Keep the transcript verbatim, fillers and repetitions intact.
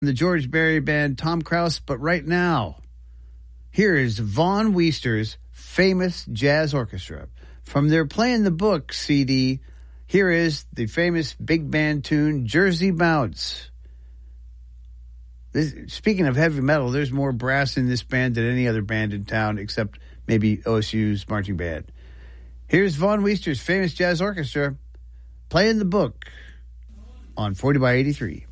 the George Berry Band, Tom Krause. But right now, here is Vaughn Weister's famous jazz orchestra. From their Playing the Book C D, here is the famous big band tune, Jersey Bounce. This, speaking of heavy metal, there's more brass in this band than any other band in town, except maybe O S U's marching band. Here's Vaughn Weister's famous jazz orchestra, Playing the Book on forty by eighty-three.